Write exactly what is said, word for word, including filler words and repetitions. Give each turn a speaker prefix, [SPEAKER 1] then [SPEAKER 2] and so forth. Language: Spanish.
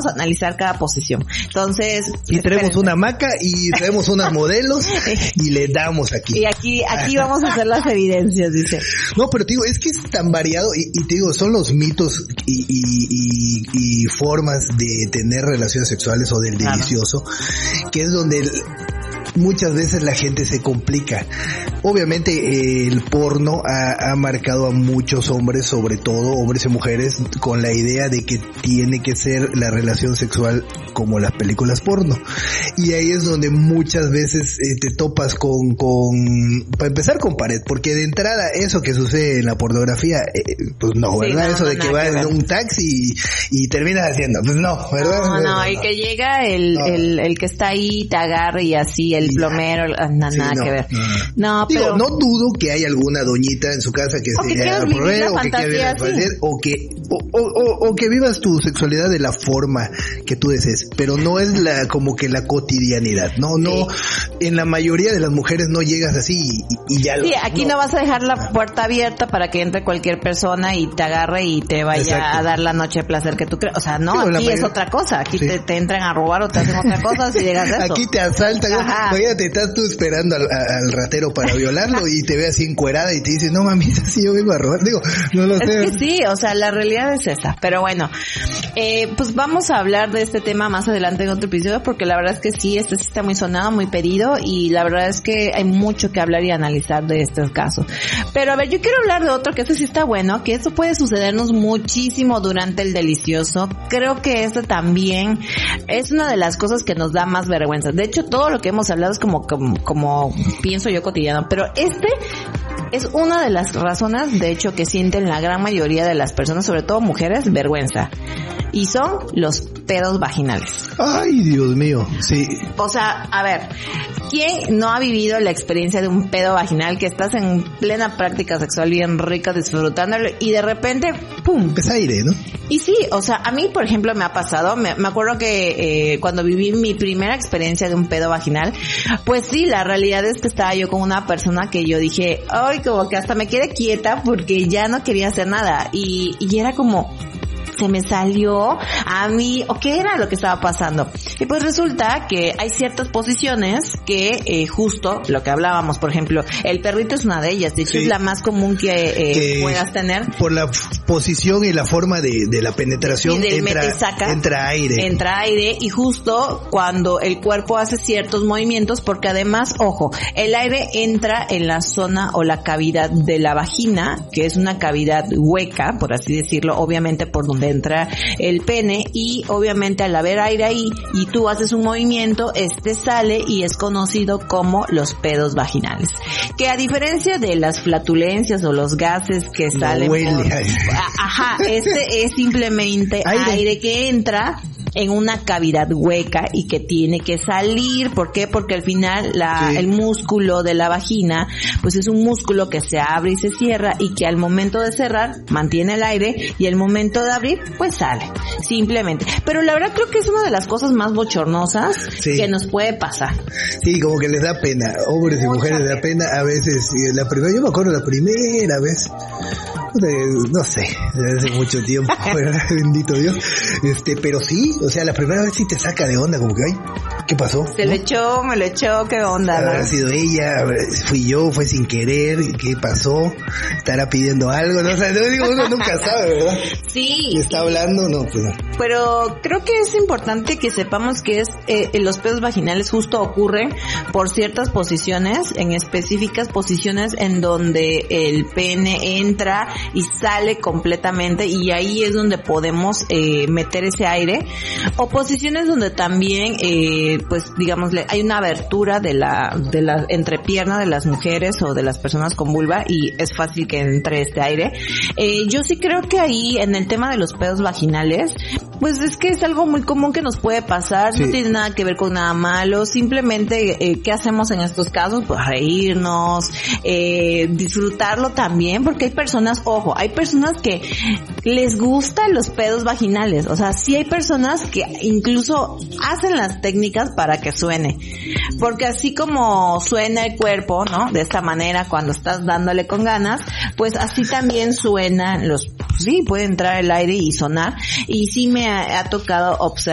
[SPEAKER 1] vamos a analizar cada posición. Entonces...
[SPEAKER 2] Y traemos una hamaca y traemos unos modelos y le damos aquí.
[SPEAKER 1] Y aquí, aquí vamos a hacer las evidencias, dice.
[SPEAKER 2] No, pero te digo, es que es tan variado y, y te digo, son los mitos y, y, y, y formas de tener relaciones sexuales o del delicioso, claro, que es donde el, muchas veces la gente se complica. Obviamente eh, el porno ha, ha marcado a muchos hombres, sobre todo hombres y mujeres, con la idea de que tiene que ser la relación sexual como las películas porno. Y ahí es donde muchas veces eh, te topas con, con, para empezar con pared, porque de entrada eso que sucede en la pornografía, eh, pues no, ¿verdad? Sí, no, eso no, de que va en un taxi y, y terminas haciendo, pues no, ¿verdad?
[SPEAKER 1] No, no, no, y que llega el, no. el, el que está ahí, te agarra y así, el plomero, no, sí, nada no, que ver. No,
[SPEAKER 2] no Digo, pero... no dudo que hay alguna doñita en su casa que
[SPEAKER 1] o
[SPEAKER 2] se
[SPEAKER 1] quiera
[SPEAKER 2] proveer, o que quiera hacer, o que, o, o, o, o que vivas tu sexualidad de la forma que tú desees, pero no es la, como que la cotidianidad, no, no, sí. En la mayoría de las mujeres no llegas así y, y ya lo...
[SPEAKER 1] Sí, aquí no. no vas a dejar la puerta abierta para que entre cualquier persona y te agarre y te vaya Exacto. a dar la noche de placer que tú crees, o sea, no, pero aquí mayor... es otra cosa, aquí sí. te, te entran a robar o te hacen otra cosa si llegas a eso.
[SPEAKER 2] Aquí te asaltan, oye, te estás tú esperando al, al ratero para violarlo y te ve así encuerada y te dice, no mami, si yo vengo a robar, digo, no lo sé.
[SPEAKER 1] Es que sí, o sea, la realidad es esa, pero bueno, eh, pues vamos a hablar de este tema más adelante en otro episodio, porque la verdad es que sí, este sí está muy sonado, muy pedido, y la verdad es que hay mucho que hablar y analizar de estos casos. Pero a ver, yo quiero hablar de otro, que este sí está bueno, que esto puede sucedernos muchísimo durante el delicioso. Creo que esto también es una de las cosas que nos da más vergüenza. De hecho, todo lo que hemos hablado es como, como, como pienso yo cotidiano, pero este es una de las razones, de hecho, que sienten la gran mayoría de las personas, sobre todo mujeres, vergüenza. Y son los pedos vaginales.
[SPEAKER 2] Ay, Dios mío, sí.
[SPEAKER 1] O sea, a ver, ¿quién no ha vivido la experiencia de un pedo vaginal que estás en plena práctica sexual bien rica, disfrutándolo, y de repente, ¡pum!
[SPEAKER 2] Es aire, ¿no?
[SPEAKER 1] Y sí, o sea, a mí, por ejemplo, me ha pasado, me, me acuerdo que eh, cuando viví mi primera experiencia de un pedo vaginal, pues sí, la realidad es que estaba yo con una persona que yo dije, ay, como que hasta me quedé quieta porque ya no quería hacer nada, y, y era como... se me salió a mí, o qué era lo que estaba pasando. Y pues resulta que hay ciertas posiciones que eh, justo lo que hablábamos, por ejemplo, el perrito es una de ellas, de hecho sí. es la más común que, eh, que puedas tener.
[SPEAKER 2] Por la posición y la forma de, de la penetración,
[SPEAKER 1] sí,
[SPEAKER 2] entra,
[SPEAKER 1] saca,
[SPEAKER 2] entra aire.
[SPEAKER 1] Entra aire, y justo cuando el cuerpo hace ciertos movimientos, porque además, ojo, el aire entra en la zona o la cavidad de la vagina, que es una cavidad hueca, por así decirlo, obviamente por donde entra el pene, y obviamente al haber aire ahí y tú haces un movimiento, este sale y es conocido como los pedos vaginales, que a diferencia de las flatulencias o los gases que no salen
[SPEAKER 2] huele.
[SPEAKER 1] Por, ajá, este es simplemente aire. aire que entra en una cavidad hueca y que tiene que salir. ¿Por qué? Porque al final la, sí. el músculo de la vagina pues es un músculo que se abre y se cierra, y que al momento de cerrar mantiene el aire y el momento de abrir pues sale, simplemente. Pero la verdad creo que es una de las cosas más bochornosas sí. que nos puede pasar.
[SPEAKER 2] Sí, como que les da pena, hombres y Mucha mujeres les da pena a veces. La primera, yo me acuerdo la primera vez, de, no sé, desde hace mucho tiempo, pero bendito Dios, este, pero sí, o sea, la primera vez sí te saca de onda, como que, ay, ¿qué pasó?
[SPEAKER 1] Se
[SPEAKER 2] ¿no?
[SPEAKER 1] lo echó, me lo echó, ¿qué onda?
[SPEAKER 2] Habrá ¿no? sido ella, fui yo, fue sin querer, ¿qué pasó? ¿Estará pidiendo algo? No, o sea, no digo, uno nunca sabe, ¿verdad?
[SPEAKER 1] Sí.
[SPEAKER 2] ¿Y está hablando? No, pues no.
[SPEAKER 1] Pero creo que es importante que sepamos que es eh, los pedos vaginales justo ocurren por ciertas posiciones, en específicas posiciones en donde el pene entra y sale completamente, y ahí es donde podemos eh, meter ese aire, o posiciones donde también eh, pues digamos hay una abertura de la de la entrepierna de las mujeres o de las personas con vulva, y es fácil que entre este aire. Eh, yo sí creo que ahí en el tema de los pedos vaginales, pues es que es algo muy común que nos puede pasar, sí. no tiene nada que ver con nada malo, simplemente eh, ¿qué hacemos en estos casos? Pues reírnos, eh, disfrutarlo también, porque hay personas, ojo, hay personas que les gustan los pedos vaginales, o sea, sí hay personas que incluso hacen las técnicas para que suene, porque así como suena el cuerpo, ¿no? De esta manera cuando estás dándole con ganas, pues así también suenan los, sí, puede entrar el aire y sonar, y sí me ha, ha tocado observar